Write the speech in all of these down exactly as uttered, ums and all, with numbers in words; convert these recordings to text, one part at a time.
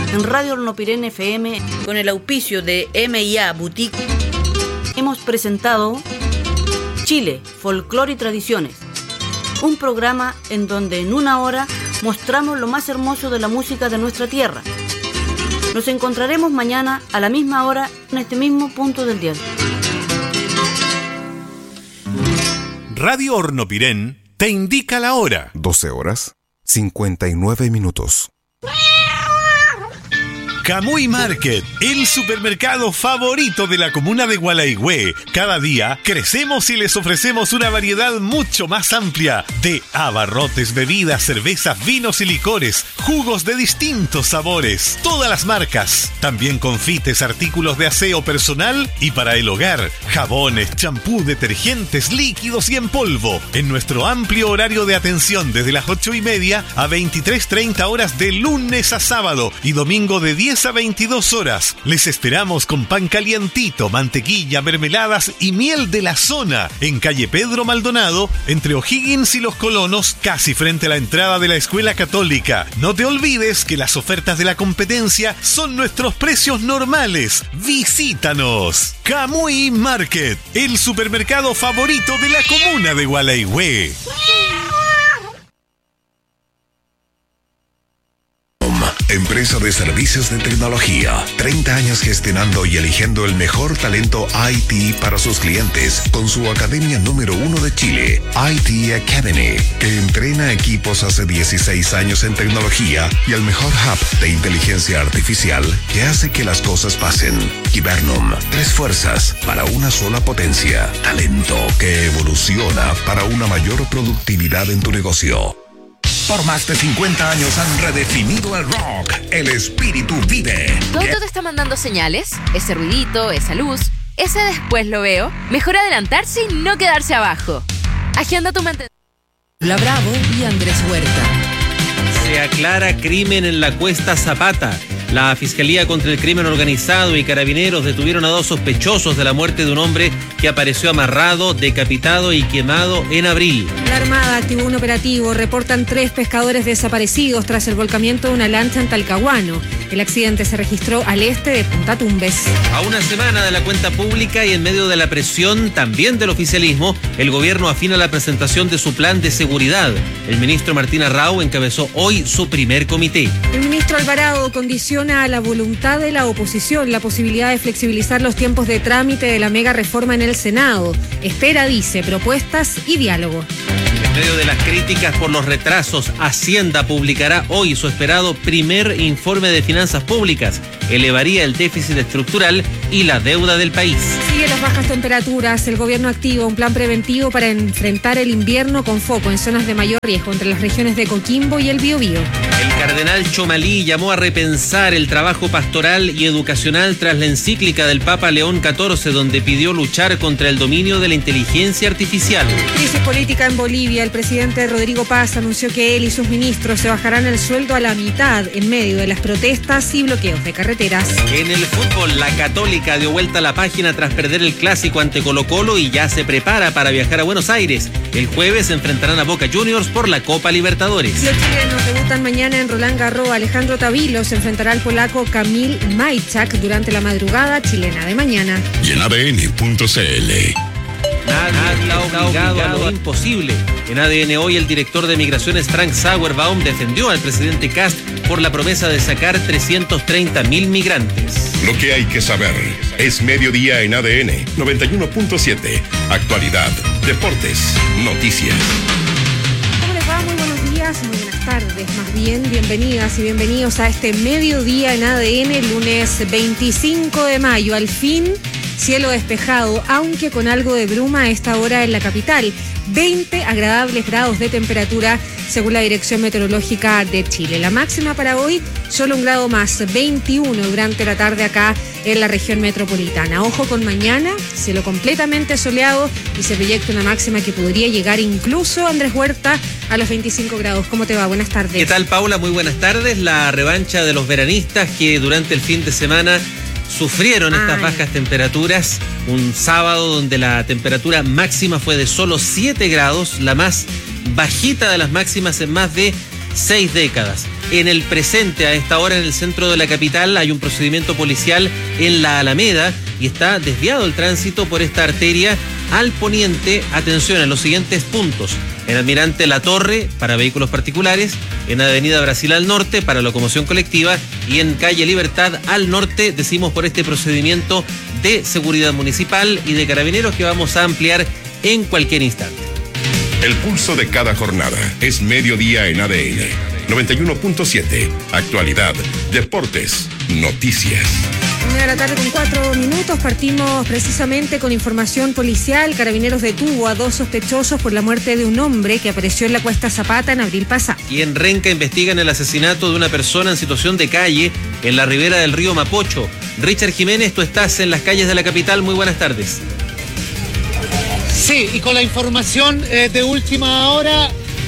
En Radio Hornopirén F M, con el auspicio de M y A Boutique, hemos presentado Chile, Folclore y Tradiciones, un programa en donde en una hora mostramos lo más hermoso de la música de nuestra tierra. Nos encontraremos mañana a la misma hora en este mismo punto del dial. Radio Hornopirén te indica la hora. doce horas, cincuenta y nueve minutos. Camuy Market, el supermercado favorito de la comuna de Gualaigüe. Cada día crecemos y les ofrecemos una variedad mucho más amplia de abarrotes, bebidas, cervezas, vinos y licores, jugos de distintos sabores, todas las marcas. También confites, artículos de aseo personal y para el hogar, jabones, champú, detergentes, líquidos y en polvo. En nuestro amplio horario de atención desde las ocho y media a veintitrés treinta horas de lunes a sábado y domingo de diez a veintidós horas. Les esperamos con pan calientito, mantequilla, mermeladas y miel de la zona en calle Pedro Maldonado, entre O'Higgins y Los Colonos, casi frente a la entrada de la Escuela Católica. No te olvides que las ofertas de la competencia son nuestros precios normales. Visítanos. Camuy Market, el supermercado favorito de la comuna de Gualaigüe. Empresa de servicios de tecnología. treinta años gestionando y eligiendo el mejor talento I T para sus clientes con su academia número uno de Chile, I T Academy, que entrena equipos hace dieciséis años en tecnología y el mejor hub de inteligencia artificial que hace que las cosas pasen. Kibernum, tres fuerzas para una sola potencia. Talento que evoluciona para una mayor productividad en tu negocio. Por más de cincuenta años han redefinido el rock. El espíritu vive. ¿Tu auto te está mandando señales? Ese ruidito, esa luz, ese después lo veo. Mejor adelantarse y no quedarse abajo. Agenda tu mantenimiento. La Bravo y Andrés Huerta. Se aclara crimen en la Cuesta Zapata. La Fiscalía contra el Crimen Organizado y Carabineros detuvieron a dos sospechosos de la muerte de un hombre que apareció amarrado, decapitado y quemado en abril. La Armada activó un operativo. Reportan tres pescadores desaparecidos tras el volcamiento de una lancha en Talcahuano. El accidente se registró al este de Punta Tumbes. A una semana de la cuenta pública y en medio de la presión también del oficialismo, el gobierno afina la presentación de su plan de seguridad. El ministro Martín Arrau encabezó hoy su primer comité. El ministro Alvarado condiciona a la voluntad de la oposición la posibilidad de flexibilizar los tiempos de trámite de la mega reforma en el Senado. Espera, dice, propuestas y diálogo. En medio de las críticas por los retrasos, Hacienda publicará hoy su esperado primer informe de finanzas públicas. Elevaría el déficit estructural y la deuda del país. Sigue las bajas temperaturas. El gobierno activa un plan preventivo para enfrentar el invierno con foco en zonas de mayor riesgo entre las regiones de Coquimbo y el Biobío. El cardenal Chomalí llamó a repensar el trabajo pastoral y educacional tras la encíclica del Papa León catorce, donde pidió luchar contra el dominio de la inteligencia artificial. Crisis política en Bolivia. El presidente Rodrigo Paz anunció que él y sus ministros se bajarán el sueldo a la mitad en medio de las protestas y bloqueos de carreteras. En el fútbol, la Católica dio vuelta a la página tras perder el clásico ante Colo-Colo y ya se prepara para viajar a Buenos Aires. El jueves se enfrentarán a Boca Juniors por la Copa Libertadores. Los chilenos debutan mañana en Roland Garros. Alejandro Tavilo se enfrentará al polaco Kamil Majczak durante la madrugada chilena de mañana. Y en A D N punto C L. Nadie está obligado a lo imposible. En A D N hoy el director de Migraciones Frank Sauerbaum defendió al presidente Kast por la promesa de sacar trescientos treinta mil migrantes. Lo que hay que saber es mediodía en A D N noventa y uno punto siete. Actualidad, deportes, noticias. ¿Cómo les va? Muy buenos días, muy buenas tardes, más bien. Bienvenidas y bienvenidos a este mediodía en A D N, lunes veinticinco de mayo. Al fin, cielo despejado, aunque con algo de bruma a esta hora en la capital. veinte agradables grados de temperatura según la Dirección Meteorológica de Chile. La máxima para hoy, solo un grado más, veintiuno durante la tarde acá en la región metropolitana. Ojo con mañana, cielo completamente soleado y se proyecta una máxima que podría llegar incluso, Andrés Huerta, a los veinticinco grados. ¿Cómo te va? Buenas tardes. ¿Qué tal, Paula? Muy buenas tardes. La revancha de los veranistas que durante el fin de semana sufrieron estas Ay. bajas temperaturas. Un sábado donde la temperatura máxima fue de solo siete grados, la más bajita de las máximas en más de seis décadas. en el presente. A esta hora en el centro de la capital hay un procedimiento policial en la Alameda y está desviado el tránsito por esta arteria al poniente. Atención en los siguientes puntos: en Almirante La Torre para vehículos particulares, en Avenida Brasil al norte para locomoción colectiva y en Calle Libertad al norte. Decimos por este procedimiento de seguridad municipal y de carabineros que vamos a ampliar en cualquier instante. El pulso de cada jornada es mediodía en A D N. noventa y uno punto siete. Actualidad, deportes, noticias. Una de la tarde con cuatro minutos. Partimos precisamente con información policial. Carabineros detuvo a dos sospechosos por la muerte de un hombre que apareció en la Cuesta Zapata en abril pasado. Y en Renca investigan el asesinato de una persona en situación de calle en la ribera del río Mapocho. Richard Jiménez, tú estás en las calles de la capital. Muy buenas tardes. Sí, y con la información eh, de última hora,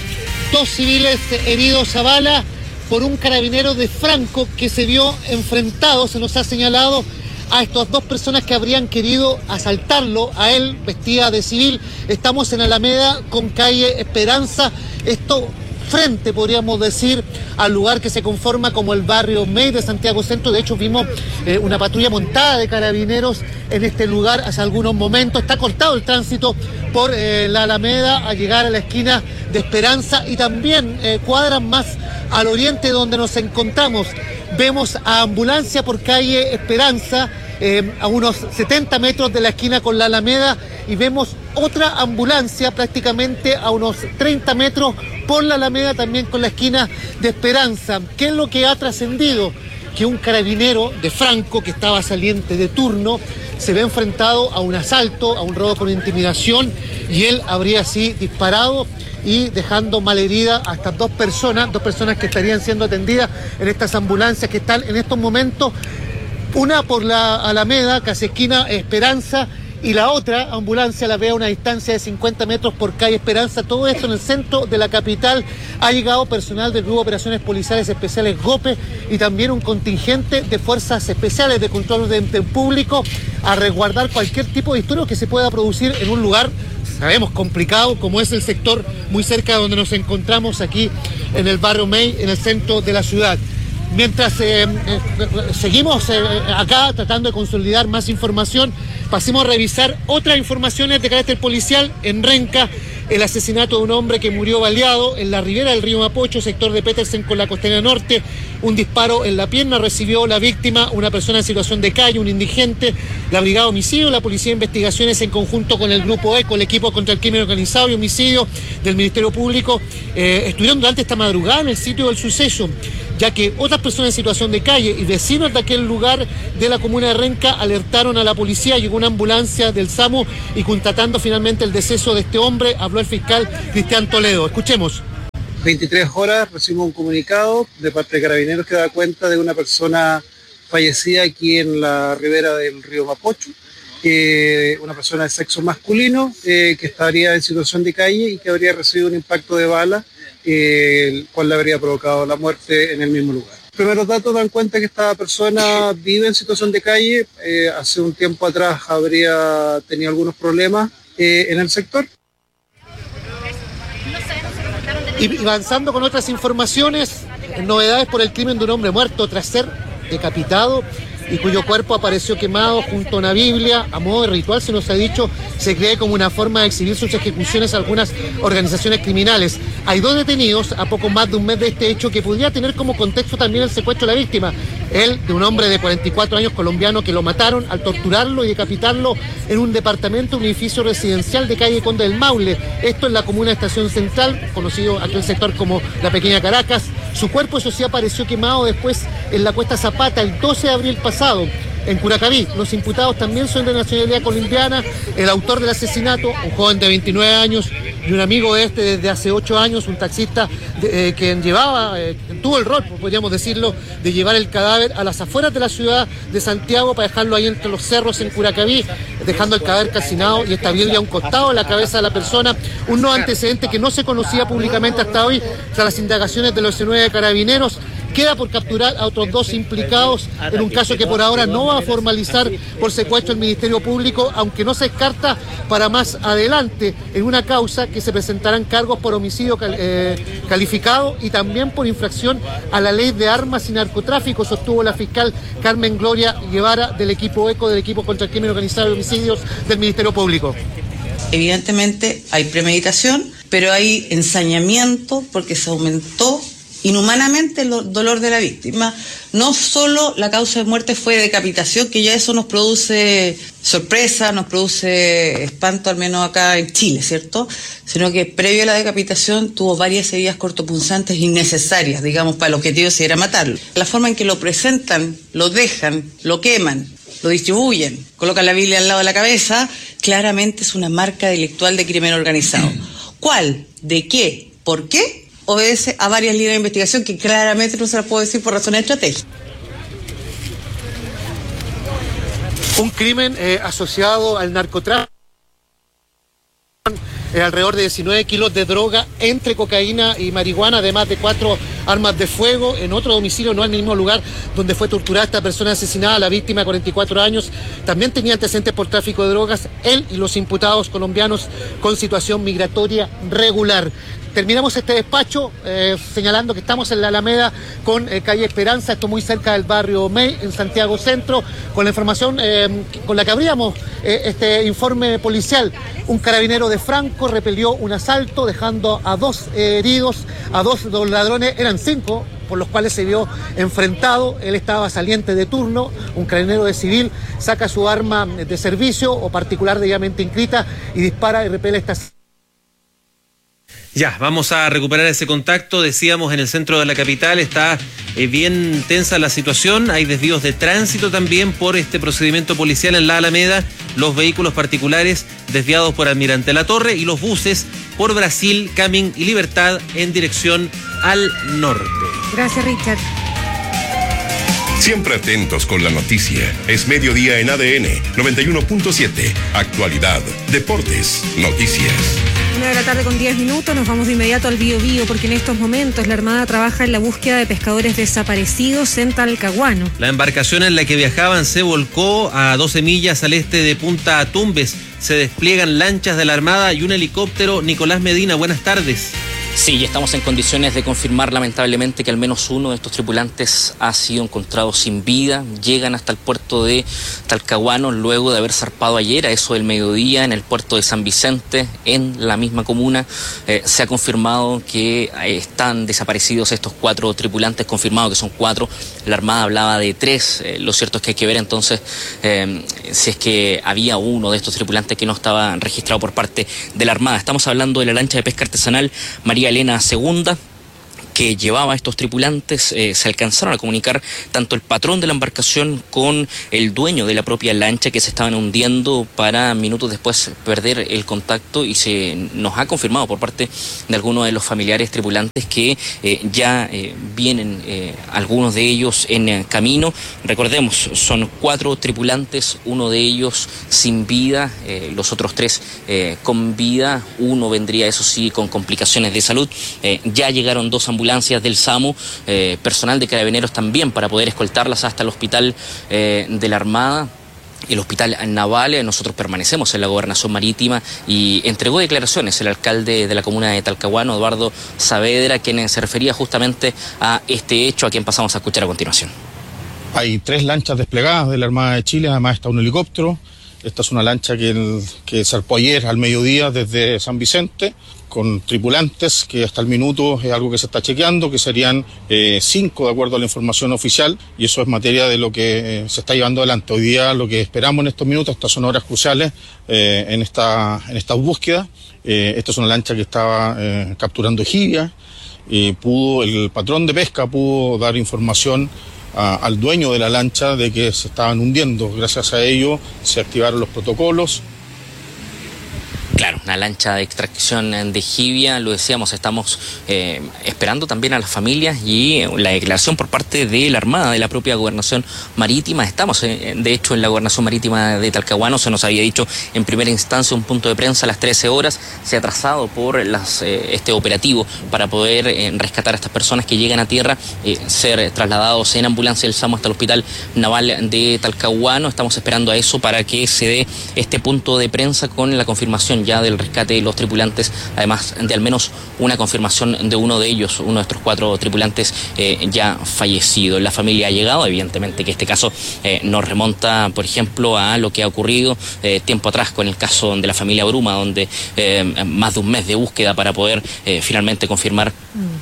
dos civiles heridos a bala por un carabinero de Franco que se vio enfrentado, se nos ha señalado, a estas dos personas que habrían querido asaltarlo, a él vestida de civil. Estamos en Alameda con calle Esperanza, esto frente, podríamos decir, al lugar que se conforma como el barrio May de Santiago Centro. De hecho, vimos eh, una patrulla montada de carabineros en este lugar hace algunos momentos. Está cortado el tránsito por eh, la Alameda a llegar a la esquina de Esperanza y también eh, cuadran más al oriente donde nos encontramos. Vemos a ambulancia por calle Esperanza, eh, a unos setenta metros de la esquina con la Alameda, y vemos otra ambulancia prácticamente a unos treinta metros por la Alameda, también con la esquina de Esperanza. ¿Qué es lo que ha trascendido? Que un carabinero de Franco que estaba saliente de turno se ve enfrentado a un asalto, a un robo con intimidación, y él habría así disparado y dejando malherida a estas dos personas, dos personas que estarían siendo atendidas en estas ambulancias que están en estos momentos, una por la Alameda, casi esquina Esperanza, y la otra ambulancia la ve a una distancia de cincuenta metros por calle Esperanza. Todo esto en el centro de la capital. Ha llegado personal del Grupo de Operaciones Policiales Especiales GOPE y también un contingente de Fuerzas Especiales de Control de Ente Público a resguardar cualquier tipo de disturbio que se pueda producir en un lugar, sabemos, complicado, como es el sector muy cerca de donde nos encontramos aquí en el barrio May, en el centro de la ciudad. Mientras eh, eh, seguimos eh, acá tratando de consolidar más información, pasemos a revisar otras informaciones de carácter policial. En Renca, el asesinato de un hombre que murió baleado en la ribera del río Mapocho, sector de Petersen con la Costanera Norte. Un disparo en la pierna recibió la víctima, una persona en situación de calle, un indigente. La Brigada de Homicidio, la Policía de Investigaciones en conjunto con el Grupo E, con el equipo contra el crimen organizado y homicidio del Ministerio Público, eh, estuvieron durante esta madrugada en el sitio del suceso, ya que otras personas en situación de calle y vecinos de aquel lugar de la comuna de Renca alertaron a la policía. Llegó una ambulancia del SAMU y constatando finalmente el deceso de este hombre, habló el fiscal Cristian Toledo. Escuchemos. veintitrés horas recibimos un comunicado de parte de Carabineros que da cuenta de una persona fallecida aquí en la ribera del río Mapocho, eh, una persona de sexo masculino eh, que estaría en situación de calle y que habría recibido un impacto de bala, eh, el cual le habría provocado la muerte en el mismo lugar. Los primeros datos dan cuenta que esta persona vive en situación de calle, eh, hace un tiempo atrás habría tenido algunos problemas eh, en el sector. Y avanzando con otras informaciones, novedades por el crimen de un hombre muerto tras ser decapitado y cuyo cuerpo apareció quemado junto a una Biblia a modo de ritual, se nos ha dicho, se cree como una forma de exhibir sus ejecuciones a algunas organizaciones criminales. Hay dos detenidos a poco más de un mes de este hecho que podría tener como contexto también el secuestro de la víctima. Él, de un hombre de cuarenta y cuatro años colombiano que lo mataron al torturarlo y decapitarlo en un departamento, un edificio residencial de calle Conde del Maule. Esto en la comuna de Estación Central, conocido aquí en el sector como la Pequeña Caracas. Su cuerpo, eso sí, apareció quemado después en la Cuesta Zapata el doce de abril pasado. En Curacaví, los imputados también son de nacionalidad colombiana. El autor del asesinato, un joven de veintinueve años y un amigo de este desde hace ocho años, un taxista de, eh, que llevaba, eh, tuvo el rol, podríamos decirlo, de llevar el cadáver a las afueras de la ciudad de Santiago para dejarlo ahí entre los cerros en Curacaví, dejando el cadáver calcinado y esta Biblia a un costado de la cabeza de la persona. Un nuevo antecedente que no se conocía públicamente hasta hoy, tras las indagaciones de los nueve carabineros. Queda por capturar a otros dos implicados en un caso que por ahora no va a formalizar por secuestro el Ministerio Público, aunque no se descarta para más adelante en una causa que se presentarán cargos por homicidio eh, calificado y también por infracción a la ley de armas y narcotráfico, sostuvo la fiscal Carmen Gloria Guevara del equipo ECO, del equipo contra el crimen organizado y homicidios del Ministerio Público. Evidentemente hay premeditación, pero hay ensañamiento porque se aumentó inhumanamente el dolor de la víctima. No solo la causa de muerte fue decapitación, que ya eso nos produce sorpresa, nos produce espanto, al menos acá en Chile, ¿cierto? Sino que previo a la decapitación tuvo varias heridas cortopunzantes innecesarias, digamos, para el objetivo si era matarlo. La forma en que lo presentan, lo dejan, lo queman, lo distribuyen, colocan la Biblia al lado de la cabeza, claramente es una marca delictual de crimen organizado. ¿Cuál? ¿De qué? ¿Por qué? Obedece a varias líneas de investigación que claramente no se las puedo decir por razones estratégicas. Un crimen eh, asociado al narcotráfico, eh, alrededor de diecinueve kilos de droga entre cocaína y marihuana, además de cuatro armas de fuego, en otro domicilio, no en el mismo lugar donde fue torturada esta persona asesinada, la víctima de cuarenta y cuatro años, también tenía antecedentes por tráfico de drogas, él y los imputados colombianos con situación migratoria regular. Terminamos este despacho eh, señalando que estamos en la Alameda con eh, calle Esperanza, esto muy cerca del barrio May, en Santiago Centro, con la información eh, con la que abríamos eh, este informe policial. Un carabinero de Franco repelió un asalto dejando a dos eh, heridos, a dos, dos ladrones, eran cinco, por los cuales se vio enfrentado. Él estaba saliente de turno, un carabinero de civil saca su arma de servicio o particular debidamente inscrita y dispara y repele estas. Ya, vamos a recuperar ese contacto. Decíamos, en el centro de la capital está eh, bien tensa la situación. Hay desvíos de tránsito también por este procedimiento policial en la Alameda. Los vehículos particulares desviados por Almirante Latorre y los buses por Brasil, Camin y Libertad en dirección al norte. Gracias, Richard. Siempre atentos con la noticia. Es mediodía en A D N noventa y uno punto siete. Actualidad, deportes, noticias. Una de la tarde con diez minutos, nos vamos de inmediato al Bío Bío, porque en estos momentos la Armada trabaja en la búsqueda de pescadores desaparecidos en Talcahuano. La embarcación en la que viajaban se volcó a doce millas al este de Punta Tumbes. Se despliegan lanchas de la Armada y un helicóptero. Nicolás Medina, buenas tardes. Sí, ya estamos en condiciones de confirmar lamentablemente que al menos uno de estos tripulantes ha sido encontrado sin vida. Llegan hasta el puerto de Talcahuano luego de haber zarpado ayer a eso del mediodía en el puerto de San Vicente, en la misma comuna. Eh, se ha confirmado que están desaparecidos estos cuatro tripulantes, confirmado que son cuatro. La Armada hablaba de tres. Eh, lo cierto es que hay que ver entonces eh, si es que había uno de estos tripulantes que no estaba registrado por parte de la Armada. Estamos hablando de la lancha de pesca artesanal María Elena Segunda, que llevaba a estos tripulantes. Eh, se alcanzaron a comunicar tanto el patrón de la embarcación con el dueño de la propia lancha, que se estaban hundiendo para minutos después perder el contacto, y se nos ha confirmado por parte de algunos de los familiares tripulantes que eh, ya eh, vienen eh, algunos de ellos en eh, camino. Recordemos, son cuatro tripulantes, uno de ellos sin vida, eh, los otros tres eh, con vida. Uno vendría, eso sí, con complicaciones de salud. Eh, ya llegaron dos ambulancias ambulancias del SAMU, eh, personal de Carabineros también para poder escoltarlas hasta el hospital eh, de la Armada, el hospital naval. Nosotros permanecemos en la Gobernación Marítima y entregó declaraciones el alcalde de la comuna de Talcahuano, Eduardo Saavedra, quien se refería justamente a este hecho, a quien pasamos a escuchar a continuación. Hay tres lanchas desplegadas de la Armada de Chile, además está un helicóptero. Esta es una lancha que, el, que zarpó ayer al mediodía desde San Vicente, con tripulantes, que hasta el minuto es algo que se está chequeando, que serían eh, cinco de acuerdo a la información oficial, y eso es materia de lo que eh, se está llevando adelante. Hoy día lo que esperamos en estos minutos, estas son horas cruciales eh, en esta en esta búsqueda. Eh, esta es una lancha que estaba eh, capturando jibia, y pudo, el patrón de pesca pudo dar información a, al dueño de la lancha de que se estaban hundiendo. Gracias a ello se activaron los protocolos. Claro, una lancha de extracción de jibia. Lo decíamos, estamos eh, esperando también a las familias y la declaración por parte de la Armada, de la propia Gobernación Marítima. Estamos, eh, de hecho, en la Gobernación Marítima de Talcahuano. Se nos había dicho en primera instancia un punto de prensa a las trece horas. Se ha trazado por las, eh, este operativo para poder eh, rescatar a estas personas que llegan a tierra, eh, ser trasladados en ambulancia del SAMU hasta el Hospital Naval de Talcahuano. Estamos esperando a eso para que se dé este punto de prensa con la confirmación ya del rescate de los tripulantes, además de al menos una confirmación de uno de ellos, uno de estos cuatro tripulantes eh, ya fallecido. La familia ha llegado, evidentemente que este caso eh, nos remonta, por ejemplo, a lo que ha ocurrido eh, tiempo atrás con el caso de la familia Bruma, donde eh, más de un mes de búsqueda para poder eh, finalmente confirmar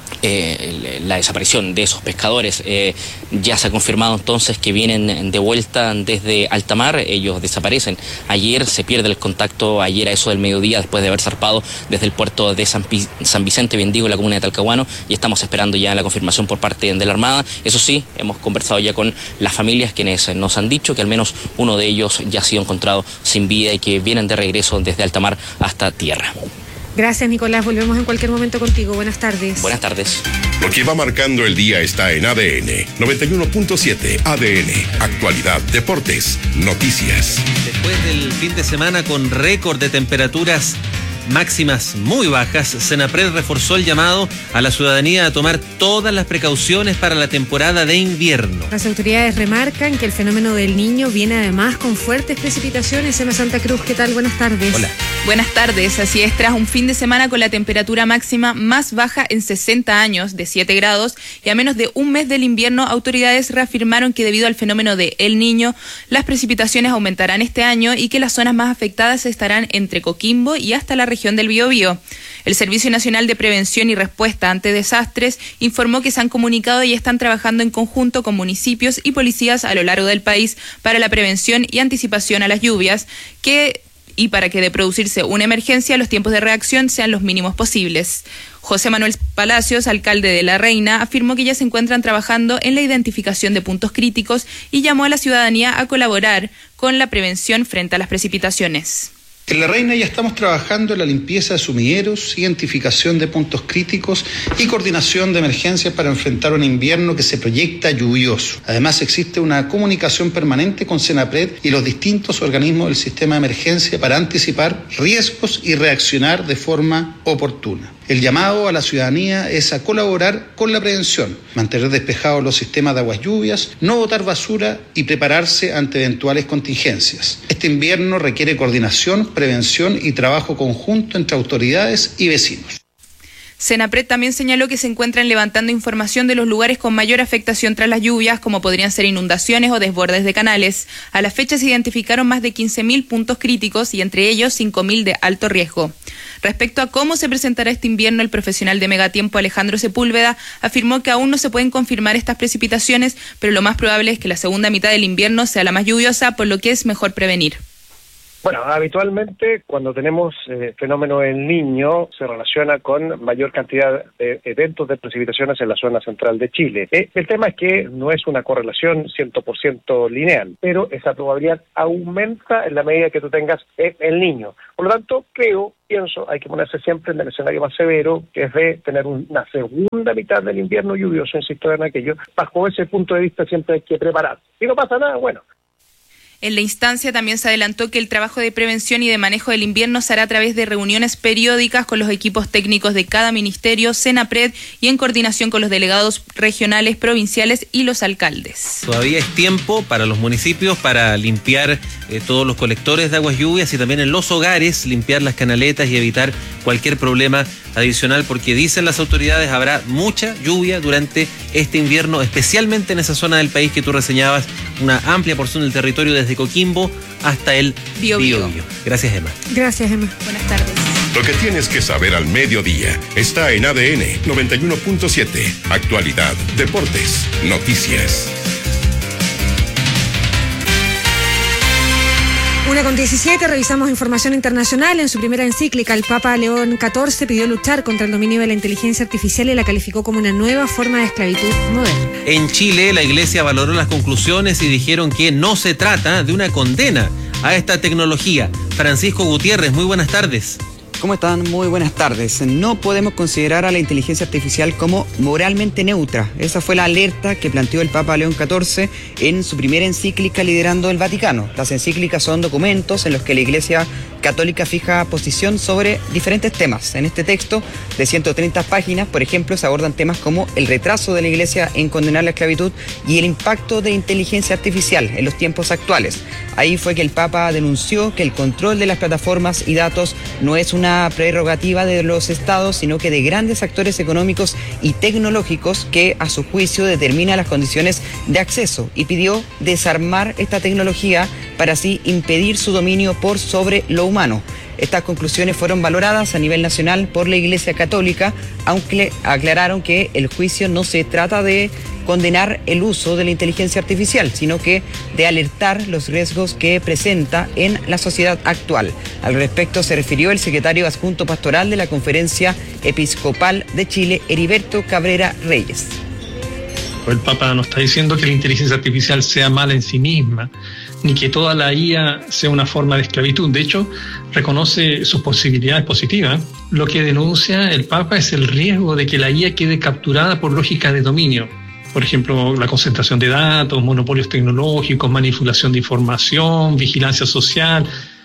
eh, la desaparición de esos pescadores. Eh, ya se ha confirmado entonces que vienen de vuelta desde alta mar. Ellos desaparecen ayer, se pierde el contacto ayer a eso del mediodía después de haber zarpado desde el puerto de San, Pi- San Vicente Bendigo, en la comuna de Talcahuano, y estamos esperando ya la confirmación por parte de la Armada. Eso sí, hemos conversado ya con las familias, quienes nos han dicho que al menos uno de ellos ya ha sido encontrado sin vida y que vienen de regreso desde alta mar hasta tierra. Gracias, Nicolás. Volvemos en cualquier momento contigo. Buenas tardes. Buenas tardes. Lo que va marcando el día está en A D N noventa y uno punto siete. A D N, actualidad, deportes, noticias. Después del fin de semana con récord de temperaturas máximas muy bajas, Senapred reforzó el llamado a la ciudadanía a tomar todas las precauciones para la temporada de invierno. Las autoridades remarcan que el fenómeno del Niño viene además con fuertes precipitaciones. Emma Santa Cruz, ¿qué tal? Buenas tardes. Hola. Buenas tardes. Así es, tras un fin de semana con la temperatura máxima más baja en sesenta años, de siete grados, y a menos de un mes del invierno, autoridades reafirmaron que debido al fenómeno de El Niño, las precipitaciones aumentarán este año y que las zonas más afectadas estarán entre Coquimbo y hasta la región del Biobío. El Servicio Nacional de Prevención y Respuesta ante Desastres informó que se han comunicado y están trabajando en conjunto con municipios y policías a lo largo del país para la prevención y anticipación a las lluvias, que y para que de producirse una emergencia los tiempos de reacción sean los mínimos posibles. José Manuel Palacios, alcalde de La Reina, afirmó que ya se encuentran trabajando en la identificación de puntos críticos y llamó a la ciudadanía a colaborar con la prevención frente a las precipitaciones. En La Reina ya estamos trabajando en la limpieza de sumideros, identificación de puntos críticos y coordinación de emergencias para enfrentar un invierno que se proyecta lluvioso. Además, existe una comunicación permanente con Senapred y los distintos organismos del sistema de emergencia para anticipar riesgos y reaccionar de forma oportuna. El llamado a la ciudadanía es a colaborar con la prevención, mantener despejados los sistemas de aguas lluvias, no botar basura y prepararse ante eventuales contingencias. Este invierno requiere coordinación, prevención y trabajo conjunto entre autoridades y vecinos. Senapred también señaló que se encuentran levantando información de los lugares con mayor afectación tras las lluvias, como podrían ser inundaciones o desbordes de canales. A la fecha se identificaron más de quince mil puntos críticos y entre ellos cinco mil de alto riesgo. Respecto a cómo se presentará este invierno, el profesional de Megatiempo Alejandro Sepúlveda afirmó que aún no se pueden confirmar estas precipitaciones, pero lo más probable es que la segunda mitad del invierno sea la más lluviosa, por lo que es mejor prevenir. Bueno, habitualmente cuando tenemos eh, fenómeno El Niño se relaciona con mayor cantidad de eventos de precipitaciones en la zona central de Chile. Eh, el tema es que no es una correlación cien por ciento lineal, pero esa probabilidad aumenta en la medida que tú tengas eh, El Niño. Por lo tanto, creo, pienso, hay que ponerse siempre en el escenario más severo, que es de tener una segunda mitad del invierno lluvioso, insisto en aquello. Bajo ese punto de vista siempre hay que prepararse. Si no pasa nada, bueno. En la instancia también se adelantó que el trabajo de prevención y de manejo del invierno se hará a través de reuniones periódicas con los equipos técnicos de cada ministerio, Senapred, y en coordinación con los delegados regionales, provinciales y los alcaldes. Todavía es tiempo para los municipios para limpiar eh, todos los colectores de aguas lluvias y también en los hogares limpiar las canaletas y evitar cualquier problema adicional, porque dicen las autoridades habrá mucha lluvia durante este invierno, especialmente en esa zona del país que tú reseñabas, una amplia porción del territorio desde Coquimbo hasta el Biobío. Gracias, Emma. Gracias, Emma. Buenas tardes. Lo que tienes que saber al mediodía está en A D N noventa y uno punto siete. Actualidad, deportes, noticias. Una con diecisiete, revisamos información internacional. En su primera encíclica, el Papa León catorce pidió luchar contra el dominio de la inteligencia artificial y la calificó como una nueva forma de esclavitud moderna. En Chile, la Iglesia valoró las conclusiones y dijeron que no se trata de una condena a esta tecnología. Francisco Gutiérrez, muy buenas tardes. ¿Cómo están? Muy buenas tardes. No podemos considerar a la inteligencia artificial como moralmente neutra. Esa fue la alerta que planteó el Papa León catorce en su primera encíclica liderando el Vaticano. Las encíclicas son documentos en los que la Iglesia Católica fija posición sobre diferentes temas. En este texto de ciento treinta páginas, por ejemplo, se abordan temas como el retraso de la Iglesia en condenar la esclavitud y el impacto de inteligencia artificial en los tiempos actuales. Ahí fue que el Papa denunció que el control de las plataformas y datos no es una prerrogativa de los estados, sino que de grandes actores económicos y tecnológicos que, a su juicio, determinan las condiciones de acceso, y pidió desarmar esta tecnología para así impedir su dominio por sobre lo humano. Estas conclusiones fueron valoradas a nivel nacional por la Iglesia Católica, aunque aclararon que el juicio no se trata de condenar el uso de la inteligencia artificial, sino que de alertar los riesgos que presenta en la sociedad actual. Al respecto se refirió el secretario adjunto pastoral de la Conferencia Episcopal de Chile, Heriberto Cabrera Reyes. El Papa no está diciendo que la inteligencia artificial sea mala en sí misma, ni que toda la I A sea una forma de esclavitud. De hecho, reconoce sus posibilidades positivas. Lo que denuncia el Papa es el riesgo de que la I A quede capturada por lógicas de dominio. Por ejemplo, la concentración de datos, monopolios tecnológicos, manipulación de información, vigilancia social.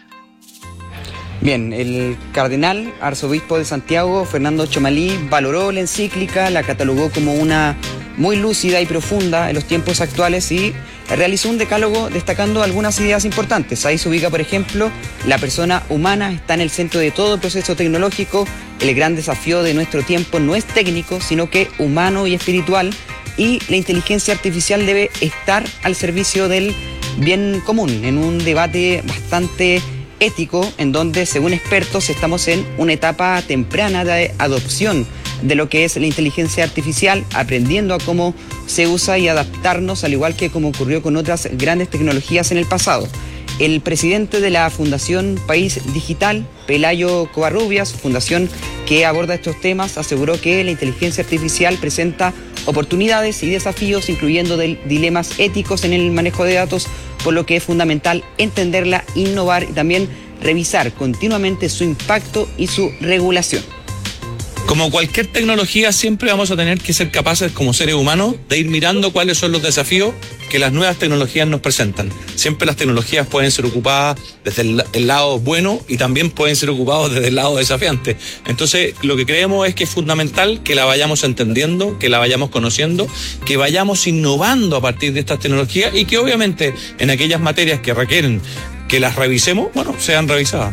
Bien, el cardenal arzobispo de Santiago, Fernando Chomalí, valoró la encíclica, la catalogó como una muy lúcida y profunda en los tiempos actuales y realizó un decálogo destacando algunas ideas importantes. Ahí se ubica, por ejemplo, la persona humana está en el centro de todo proceso tecnológico. El gran desafío de nuestro tiempo no es técnico, sino que humano y espiritual, y la inteligencia artificial debe estar al servicio del bien común, en un debate bastante ético, en donde, según expertos, estamos en una etapa temprana de adopción de lo que es la inteligencia artificial, aprendiendo a cómo se usa y adaptarnos, al igual que como ocurrió con otras grandes tecnologías en el pasado. El presidente de la Fundación País Digital, Pelayo Covarrubias, fundación que aborda estos temas, aseguró que la inteligencia artificial presenta oportunidades y desafíos, incluyendo de dilemas éticos en el manejo de datos, por lo que es fundamental entenderla, innovar y también revisar continuamente su impacto y su regulación. Como cualquier tecnología, siempre vamos a tener que ser capaces como seres humanos de ir mirando cuáles son los desafíos que las nuevas tecnologías nos presentan. Siempre las tecnologías pueden ser ocupadas desde el, el lado bueno y también pueden ser ocupados desde el lado desafiante. Entonces, lo que creemos es que es fundamental que la vayamos entendiendo, que la vayamos conociendo, que vayamos innovando a partir de estas tecnologías y que obviamente en aquellas materias que requieren que las revisemos, bueno, sean revisadas.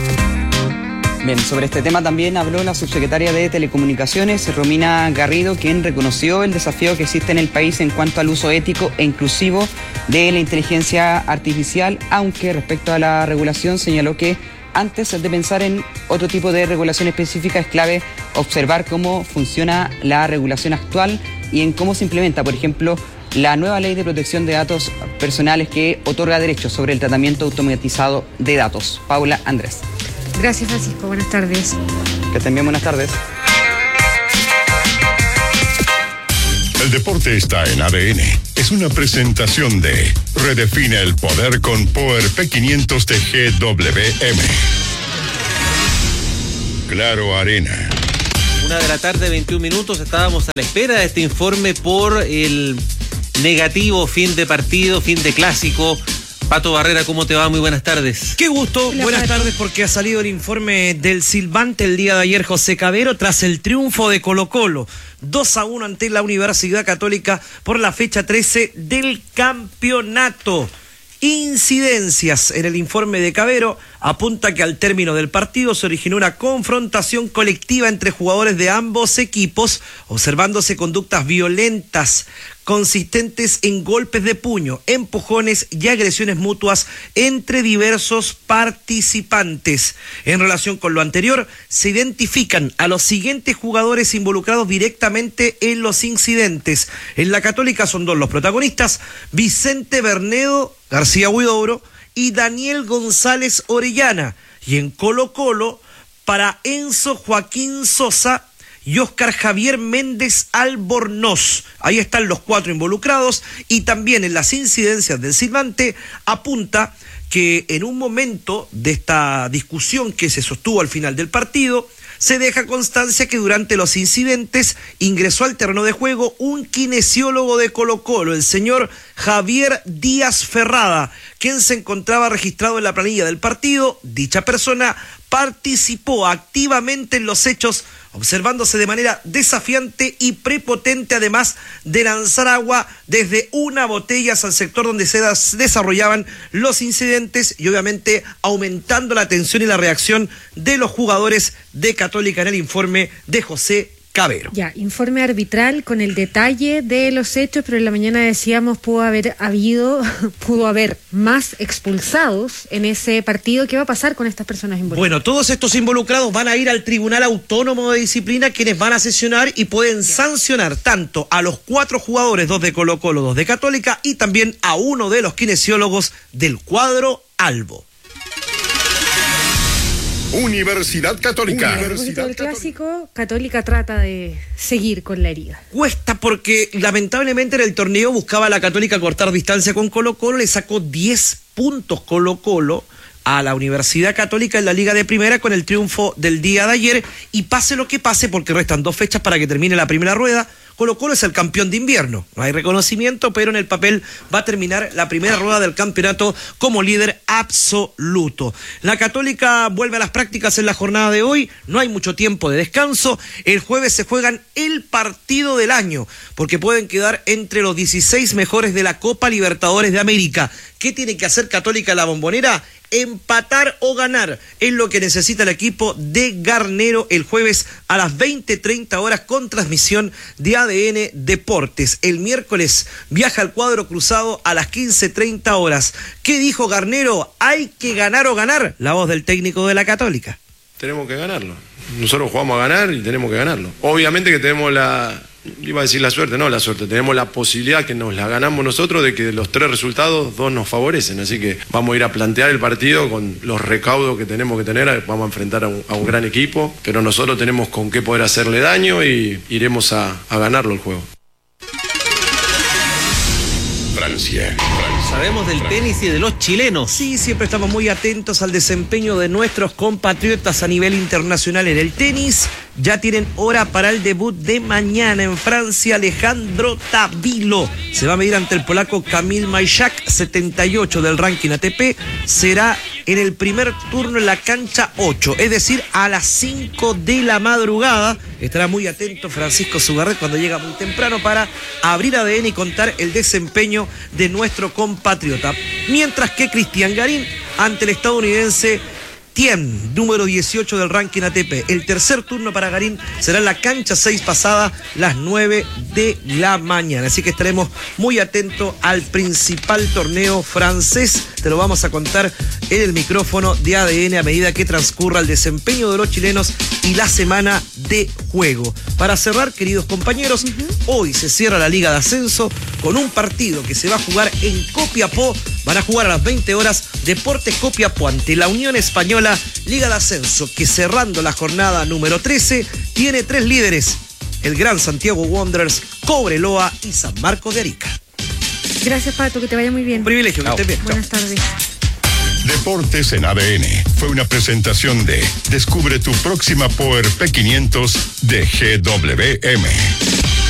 Bien, sobre este tema también habló la subsecretaria de Telecomunicaciones, Romina Garrido, quien reconoció el desafío que existe en el país en cuanto al uso ético e inclusivo de la inteligencia artificial, aunque respecto a la regulación señaló que antes de pensar en otro tipo de regulación específica es clave observar cómo funciona la regulación actual y en cómo se implementa, por ejemplo, la nueva ley de protección de datos personales que otorga derechos sobre el tratamiento automatizado de datos. Paula Andrés. Gracias, Francisco. Buenas tardes. Que también buenas tardes. El deporte está en A D N. Es una presentación de Redefine el poder con Power P quinientos de G W M. Claro Arena. Una de la tarde, veintiún minutos. Estábamos a la espera de este informe por el negativo fin de partido, fin de clásico. Pato Barrera, ¿cómo te va? Muy buenas tardes. Qué gusto, Hola, buenas Pato. tardes, porque ha salido el informe del silbante el día de ayer, José Cabero, tras el triunfo de Colo-Colo, dos a uno ante la Universidad Católica por la fecha trece del campeonato. Incidencias en el informe de Cabero apunta que al término del partido se originó una confrontación colectiva entre jugadores de ambos equipos, observándose conductas violentas consistentes en golpes de puño, empujones y agresiones mutuas entre diversos participantes. En relación con lo anterior, se identifican a los siguientes jugadores involucrados directamente en los incidentes. En la Católica son dos los protagonistas: Vicente Bernedo García Huidobro y Daniel González Orellana. Y en Colo-Colo, para Enzo Joaquín Sosa y Óscar Javier Méndez Albornoz. Ahí están los cuatro involucrados, y también en las incidencias del silbante apunta que en un momento de esta discusión que se sostuvo al final del partido, se deja constancia que durante los incidentes ingresó al terreno de juego un kinesiólogo de Colo-Colo, el señor Javier Díaz Ferrada, quien se encontraba registrado en la planilla del partido. Dicha persona participó activamente en los hechos, observándose de manera desafiante y prepotente, además de lanzar agua desde una botella al sector donde se desarrollaban los incidentes y obviamente aumentando la tensión y la reacción de los jugadores de Católica en el informe de José Cabero. Ya, informe arbitral con el detalle de los hechos, pero en la mañana decíamos pudo haber habido, pudo haber más expulsados en ese partido. ¿Qué va a pasar con estas personas involucradas? Bueno, todos estos involucrados van a ir al Tribunal Autónomo de Disciplina, quienes van a sesionar y pueden ya. sancionar tanto a los cuatro jugadores, dos de Colo-Colo, dos de Católica, y también a uno de los kinesiólogos del cuadro albo. Universidad Católica. A propósito del clásico, Católica trata de seguir con la herida. Cuesta porque lamentablemente en el torneo buscaba la Católica cortar distancia con Colo-Colo, le sacó diez puntos Colo-Colo a la Universidad Católica en la Liga de Primera con el triunfo del día de ayer, y pase lo que pase, porque restan dos fechas para que termine la primera rueda, Colo-Colo es el campeón de invierno. No hay reconocimiento, pero en el papel va a terminar la primera rueda del campeonato como líder absoluto. La Católica vuelve a las prácticas en la jornada de hoy. No hay mucho tiempo de descanso. El jueves se juegan el partido del año, porque pueden quedar entre los dieciséis mejores de la Copa Libertadores de América. ¿Qué tiene que hacer Católica en la Bombonera? Empatar o ganar es lo que necesita el equipo de Garnero el jueves a las veinte treinta horas con transmisión de A D N Deportes. El miércoles viaja al cuadro cruzado a las quince treinta horas. ¿Qué dijo Garnero? Hay que ganar o ganar. La voz del técnico de la Católica. Tenemos que ganarlo. Nosotros jugamos a ganar y tenemos que ganarlo. Obviamente que tenemos la... Iba a decir la suerte, no la suerte, tenemos la posibilidad que nos la ganamos nosotros de que de los tres resultados, dos nos favorecen, así que vamos a ir a plantear el partido con los recaudos que tenemos que tener, vamos a enfrentar a un, a un gran equipo, pero nosotros tenemos con qué poder hacerle daño y iremos a, a ganarlo el juego. Francia. Sabemos del tenis y de los chilenos. Sí, siempre estamos muy atentos al desempeño de nuestros compatriotas a nivel internacional en el tenis. Ya tienen hora para el debut de mañana en Francia. Alejandro Tabilo se va a medir ante el polaco Kamil Majchak, setenta y ocho del ranking A T P. Será en el primer turno en la cancha ocho, es decir, a las cinco de la madrugada. Estará muy atento Francisco Sugarret cuando llega muy temprano para abrir A D N y contar el desempeño de nuestro compatriota. Mientras que Cristian Garín ante el estadounidense Tiem, número dieciocho del ranking A T P. El tercer turno para Garín será en la cancha seis pasada las nueve de la mañana. Así que estaremos muy atentos al principal torneo francés. Te lo vamos a contar en el micrófono de A D N a medida que transcurra el desempeño de los chilenos y la semana de juego. Para cerrar, queridos compañeros, uh-huh. hoy se cierra la Liga de Ascenso con un partido que se va a jugar en Copiapó. Van a jugar a las veinte horas Deportes Copiapó ante la Unión Española, Liga de Ascenso, que cerrando la jornada número trece tiene tres líderes: el Gran Santiago Wanderers, Cobreloa y San Marcos de Arica. Gracias, Pato, que te vaya muy bien. Un privilegio, que estés bien. Buenas tardes. Deportes en A D N fue una presentación de Descubre tu próxima Power P quinientos de G W M.